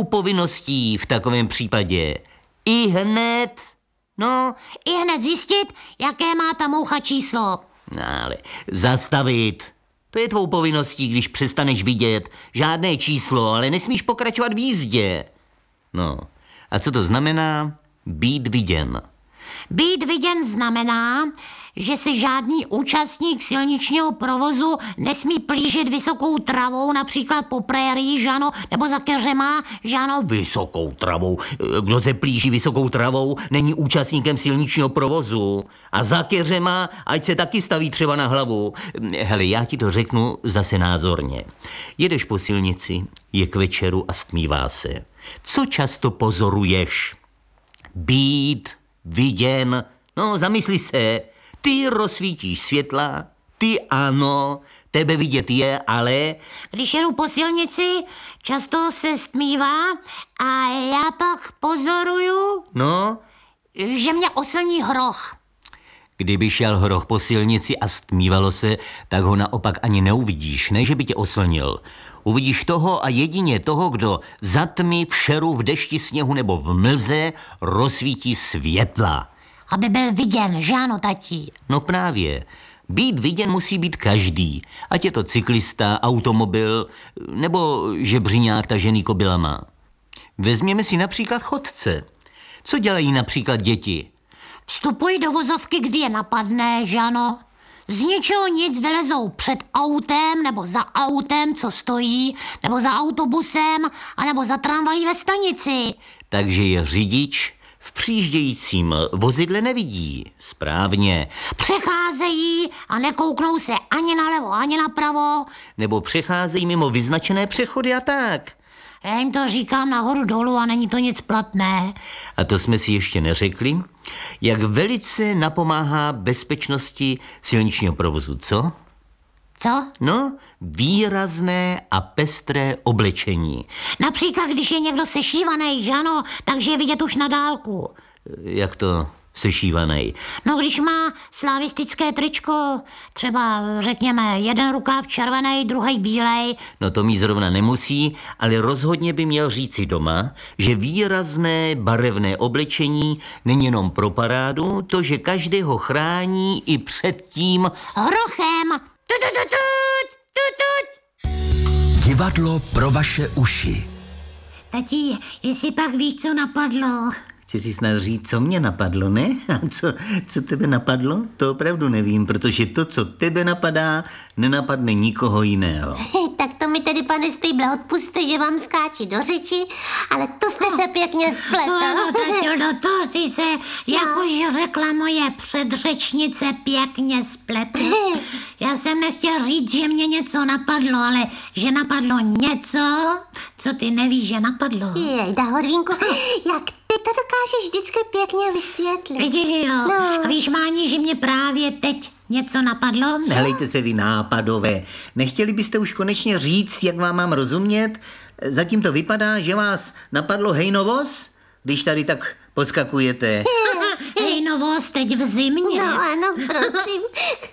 tvou povinností v takovém případě? I hned zjistit, jaké má ta moucha číslo. Ale zastavit. To je tvou povinností, když přestaneš vidět žádné číslo, ale nesmíš pokračovat v jízdě. No, a co to znamená být viděn? Být viděn znamená, že se žádný účastník silničního provozu nesmí plížit vysokou travou, například po prérii, že ano, nebo za keřema, že ano. Vysokou travou? Kdo se plíží vysokou travou, není účastníkem silničního provozu. A za keřema, ať se taky staví třeba na hlavu. Hele, já ti to řeknu zase názorně. Jedeš po silnici, je k večeru a stmívá se. Co často pozoruješ? Být viděn? No, zamysli se. Ty rozsvítíš světla, ty ano, tebe vidět je, ale... Když jedu po silnici, často se stmívá a já pak pozoruju, že mě oslní hroch. Kdyby šel hroch po silnici a stmívalo se, tak ho naopak ani neuvidíš, ne, že by tě oslnil. Uvidíš toho a jedině toho, kdo za tmy, v šeru, v dešti, sněhu nebo v mlze rozsvítí světla. Aby byl viděn, že ano, tatí? No právě. Být viděn musí být každý. Ať je to cyklista, automobil nebo žebřiňák tažený kobylama. Vezměme si například chodce. Co dělají například děti? Vstupují do vozovky, kdy je napadne, že ano? Z ničeho nic vylezou před autem nebo za autem, co stojí, nebo za autobusem, anebo za tramvají ve stanici. Takže je řidič v přijíždějícím vozidle nevidí. Správně. Přecházejí a nekouknou se ani nalevo, ani napravo. Nebo přecházejí mimo vyznačené přechody a tak. Já jim to říkám nahoru dolů a není to nic platné. A to jsme si ještě neřekli, jak velice napomáhá bezpečnosti silničního provozu, co? Co? No, výrazné a pestré oblečení. Například, když je někdo sešívaný, že ano, takže je vidět už na dálku. Jak to sešívaný? No, když má slavistické tričko, třeba řekněme jeden rukáv červený, druhý bílej. No to mít zrovna nemusí, ale rozhodně by měl říci doma, že výrazné barevné oblečení není jenom pro parádu, to, že každého chrání i před tím hrochem. Divadlo pro vaše uši. Tati, jestli pak víš, co napadlo? Chci si snad říct, co mě napadlo, ne? A co tebe napadlo? To opravdu nevím, protože to, co tebe napadá, nenapadne nikoho jiného. Tak to mi tedy, pane Spejble, odpuste, že vám skáči do řeči, ale to jste se pěkně spletl. Ano, Tatildo, to si se, jak už řekla moje předřečnice, pěkně spletl. Já jsem nechtěla říct, že mě něco napadlo, ale že napadlo něco, co ty nevíš, že napadlo. Jejda, Horvínku, jak ty to dokážeš vždycky pěkně vysvětlit. Vidíš, jo. No. A víš, Máni, že mě právě teď něco napadlo? Nelejte se vy nápadové. Nechtěli byste už konečně říct, jak vám mám rozumět? Zatím to vypadá, že vás napadlo hejnovoz, když tady tak poskakujete. Hejnovoz teď v zimě. No ano, prosím.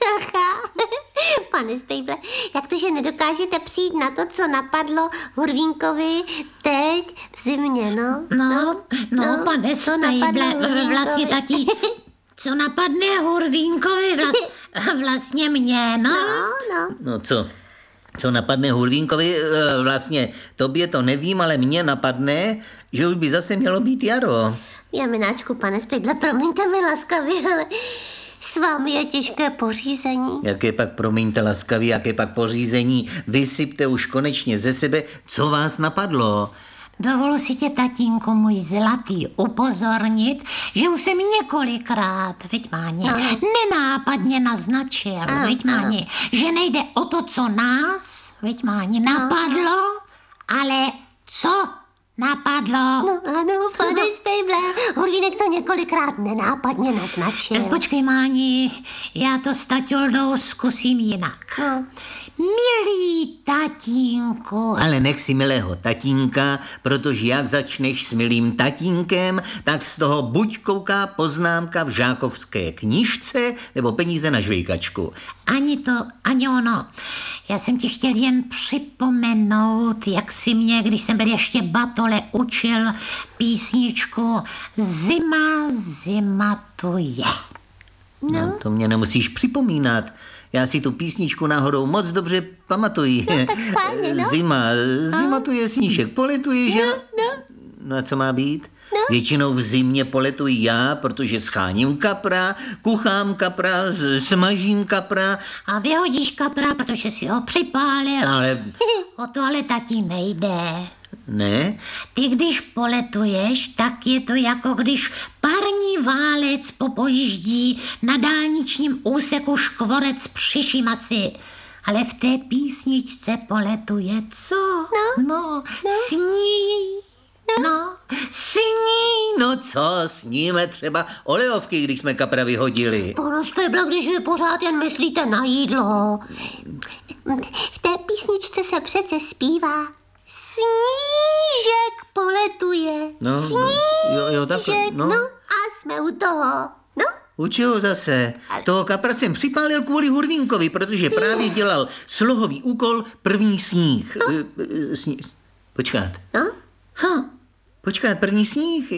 Pane Spejble, jak to, že nedokážete přijít na to, co napadlo Hurvínkovi teď v zimě, no? No, pane Spejble, vlastně tatí, co napadne Hurvínkovi, vlastně mě, no. No co? Co napadne Hurvínkovi? Vlastně tobě to nevím, ale mně napadne, že už by zase mělo být jaro. Jamináčku, pane Spejble, promiňte mi laskavě, ale s vámi je těžké pořízení. Jaké pak, promiňte laskavě, jaké pak pořízení? Vysypte už konečně ze sebe, co vás napadlo. Dovolu si tě, tatínku můj zlatý, upozornit, že už jsem několikrát, viď Máni, nenápadně naznačil, viď Máni, že nejde o to, co nás, viď Máni, napadlo, ale co napadlo. No ano, pane Spejble, Hurvínek to několikrát nenápadně naznačil. Počkej, Máni, já to s Taťoldou zkusím jinak. Milý tatínku. Ale nech si milého tatínka, protože jak začneš s milým tatínkem, tak z toho buď kouká poznámka v žákovské knížce, nebo peníze na žvejkačku. Ani to, ani ono. Já jsem ti chtěl jen připomenout, jak si mě, když jsem byl ještě batole, učil písničku Zima, zima tu je. No, to mě nemusíš připomínat. Já si tu písničku náhodou moc dobře pamatuji. No, tak schválně, no. Zima tu je, snížek poletuje, že? No a co má být? Většinou v zimě poletuji já, protože scháním kapra, kuchám kapra, smažím kapra. A vyhodíš kapra, protože si ho připálil. Ale O to ale tati nejde. ne, Ty, když poletuješ, tak je to jako když parní válec popojíždí na dálničním úseku škvorec při Šimasy. Ale v té písničce poletuje co? No, sní. No, sní. no co, sníme třeba olejovky, když jsme kapra vyhodili. Pane Spejble, když vy pořád jen myslíte na jídlo. V té písničce se přece zpívá Snížek poletuje. No, jo, takhle, Snížek, no. no a jsme u toho. No, U čeho zase? Toho kapra jsem připálil kvůli Hurvínkovi, protože právě dělal slohový úkol první sníh. Počkat. no. Počkat, první sníh?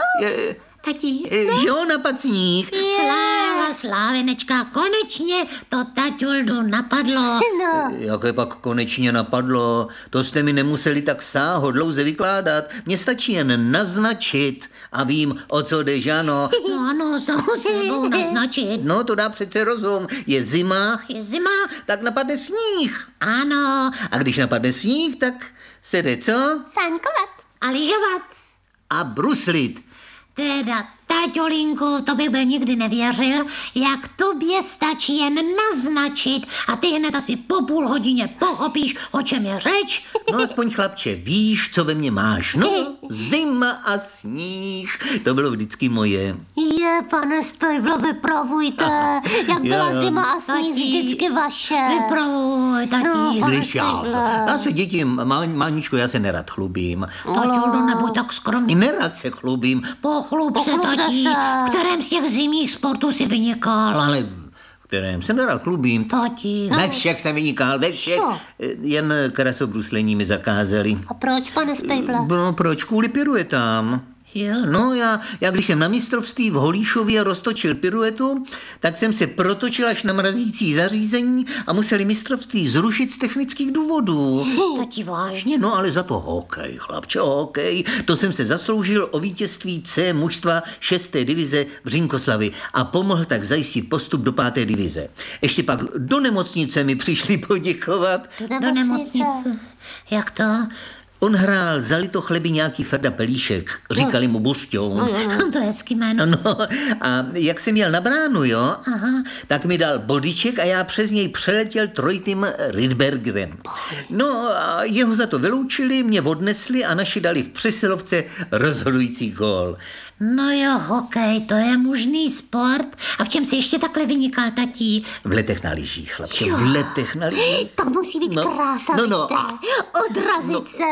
Tati. Jo, napad sníh. Sláva, slávenečka, konečně to taťuldu napadlo. No, Jaké pak konečně napadlo? To jste mi nemuseli tak sáhodlouze vykládat. Mně stačí jen naznačit a vím, o co jde, že ano. No ano, sebou naznačit. No, to dá přece rozum. Je zima, Je zima, tak napadne sníh. ano, A když napadne sníh, tak se jde co? sánkovat. a lyžovat. A bruslit. Teda, taťolínku, to by byl nikdy nevěřil, jak tobě stačí jen naznačit a ty hned asi po půl hodině pochopíš, o čem je řeč. No aspoň chlapče, víš, co ve mně máš. No, zima a sníh. To bylo vždycky moje. Je, pane Spejble, vypravujte, jak byla Jo. zima a sníh Tati, vždycky vaše. Vypravuj, tati. No, pane Když já se děti, Máničko, já se nerad chlubím. Taťuldo, nebuď tak skromný. Nerad se chlubím, Pochlub se, Pochlubte tati. se. V kterém z těch zimních sportů si vynikal? ale v kterém se nerad chlubím. Tati. Ve všech jsem vynikal, ve všech. Co? Jen krasobruslení mi zakázali. A proč, pane Spejble? No, proč? Kvůli piruetám. Jo. No, já když jsem na mistrovství v Holíšově roztočil piruetu, tak jsem se protočil až na mrazící zařízení a museli mistrovství zrušit z technických důvodů. Tati, vážně? No ale za to hokej, chlapče, hokej. To jsem se zasloužil o vítězství C mužstva 6. divize v Řinkoslavi a pomohl tak zajistit postup do 5. divize. Ještě pak do nemocnice mi přišli poděkovat. Do nemocnice. Jak to? On hrál za Litochleby nějaký Ferda Pelíšek, říkali mu Bušťou. To je hezký jméno. No a jak jsem jel na bránu, jo, tak mi dal bodyček a já přes něj přeletěl trojitým Rydbergerem. No a jeho za to vyloučili, mě odnesli a naši dali v přesilovce rozhodující gól. No jo, hokej, to je mužný sport. A v čem si ještě takhle vynikal, tati? V letech na lyžích, chlapče, v letech na lyžích. To musí být No, krása, no, no. vidíte? Odrazit se.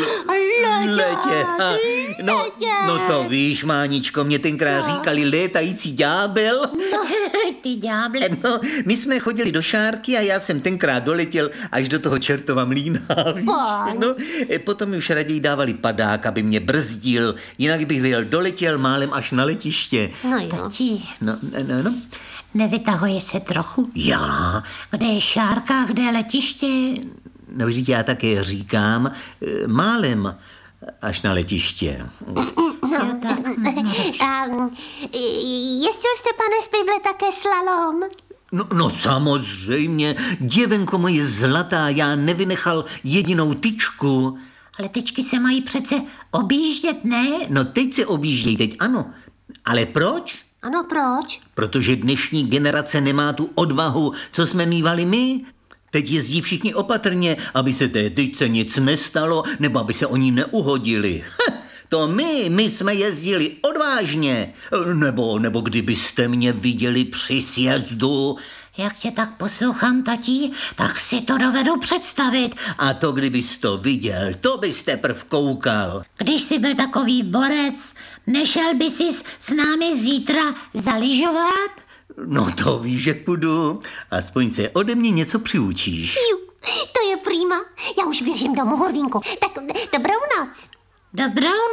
Letě. No, letě. no to víš, Máničko, mě tenkrát říkali létající ďábel. No, ty ďáble. No, my jsme chodili do Šárky a já jsem tenkrát doletěl až do toho čertova mlýna. víš? Pán. No, potom už raději dávali padák, aby mě brzdil, jinak bych doletěl málem až na letiště. No jo. Tati, No. nevytahuje se trochu? Já? Kde je Šárka, kde je letiště? No, vždyť já také říkám, málem až na letiště. Jo, tak. A jestli jste, pane Spejble, také slalom? No samozřejmě, děvenko moje zlatá, já nevynechal jedinou tyčku. Ale tečky se mají přece objíždět, ne? No teď se objíždějí, teď ano. Ale proč? Ano, proč? Protože dnešní generace nemá tu odvahu, co jsme mívali my. Teď jezdí všichni opatrně, aby se té tyčce nic nestalo, nebo aby se oni neuhodili. To my jsme jezdili odvážně. Nebo kdybyste mě viděli při sjezdu. Jak tě tak poslouchám, tatí, tak si to dovedu představit. A to, kdybys to viděl, to bys teprv koukal. Když jsi byl takový borec, nešel by si s námi zítra zaližovat? No to víš, že půjdu. Aspoň se ode mě něco přiučíš. Ju, to je prýma. Já už běžím domů, Hurvínku. Tak dobrou noc. Dobrou